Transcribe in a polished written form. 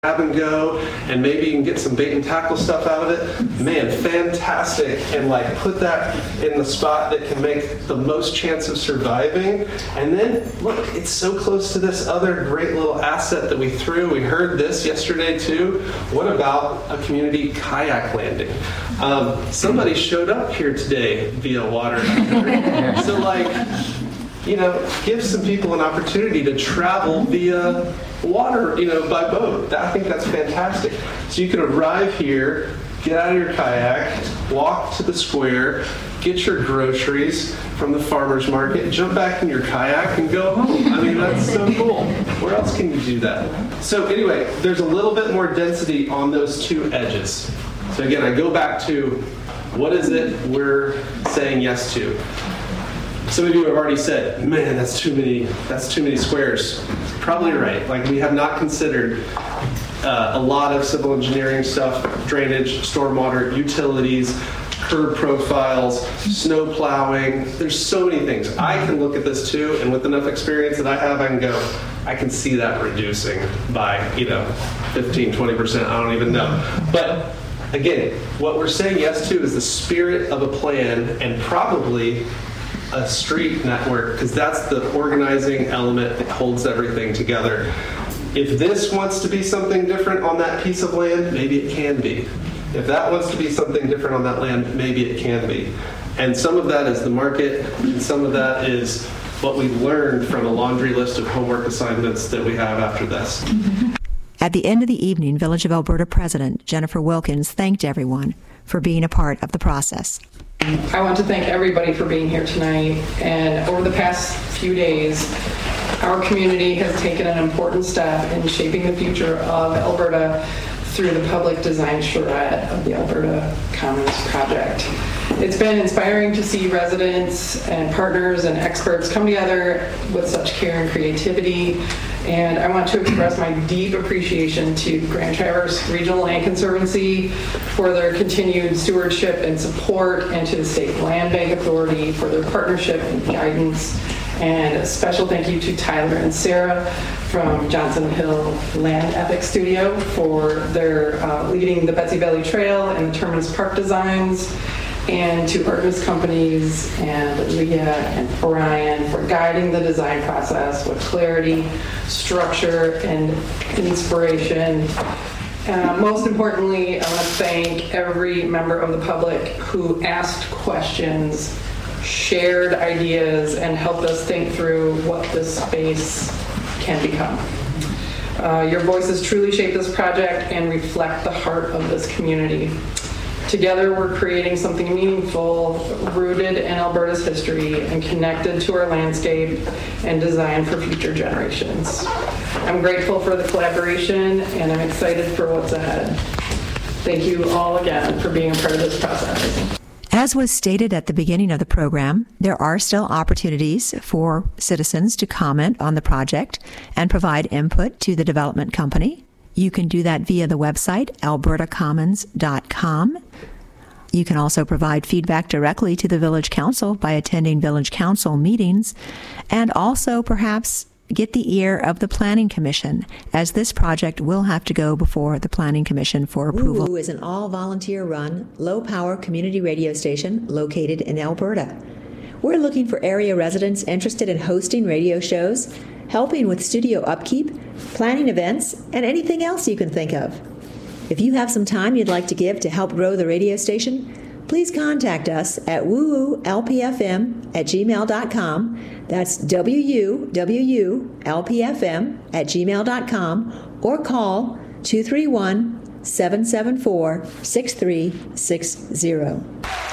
grab and go, and maybe you can get some bait and tackle stuff out of it. Man, fantastic. And like put that in the spot that can make the most chance of surviving. And then look, it's so close to this other great little asset that we threw. We heard this yesterday too. What about a community kayak landing? Somebody showed up here today via water. So like, you know, give some people an opportunity to travel via water, you know, by boat. I think that's fantastic. So you can arrive here, get out of your kayak, walk to the square, get your groceries from the farmer's market, jump back in your kayak and go home. I mean, that's so cool. Where else can you do that? So anyway, there's a little bit more density on those two edges. So again, I go back to what is it we're saying yes to? Some of you have already said, man, that's too many squares. Probably right. Like, we have not considered a lot of civil engineering stuff, drainage, stormwater, utilities, curb profiles, snow plowing. There's so many things. I can look at this too, and with enough experience that I have, I can go, I can see that reducing by, 15, 20%. I don't even know. But again, what we're saying yes to is the spirit of a plan, and probably a street network, because that's the organizing element that holds everything together. If this wants to be something different on that piece of land, maybe it can be. If that wants to be something different on that land, maybe it can be. And some of that is the market, and some of that is what we learned from a laundry list of homework assignments that we have after this. At the end of the evening, Village of Alberta President Jennifer Wilkins thanked everyone for being a part of the process. I want to thank everybody for being here tonight. And over the past few days, our community has taken an important step in shaping the future of Alberta through the public design charrette of the Alberta Commons project. It's been inspiring to see residents and partners and experts come together with such care and creativity. And I want to express my deep appreciation to Grand Traverse Regional Land Conservancy for their continued stewardship and support, and to the State Land Bank Authority for their partnership and guidance. And a special thank you to Tyler and Sarah from Johnson Hill Land Ethics Studio for their leading the Betsy Valley Trail and the Terminus Park designs, and to Artemis Companies and Leah and Brian for guiding the design process with clarity, structure, and inspiration. Most importantly, I want to thank every member of the public who asked questions, shared ideas, and helped us think through what this space can become. Your voices truly shape this project and reflect the heart of this community. Together, we're creating something meaningful, rooted in Alberta's history and connected to our landscape and designed for future generations. I'm grateful for the collaboration, and I'm excited for what's ahead. Thank you all again for being a part of this process. As was stated at the beginning of the program, there are still opportunities for citizens to comment on the project and provide input to the development company. You can do that via the website, albertacommons.com. You can also provide feedback directly to the Village Council by attending Village Council meetings, and also perhaps get the ear of the Planning Commission, as this project will have to go before the Planning Commission for approval. WooWoo is an all-volunteer-run, low-power community radio station located in Alberta. We're looking for area residents interested in hosting radio shows, helping with studio upkeep, planning events, and anything else you can think of. If you have some time you'd like to give to help grow the radio station, please contact us at woowlpfm@gmail.com. That's WUWULPFM@gmail.com, or call 231-774-6360.